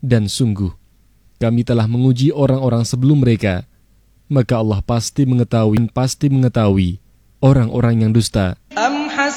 Dan sungguh, kami telah menguji orang-orang sebelum mereka, maka Allah pasti mengetahui orang-orang yang dusta.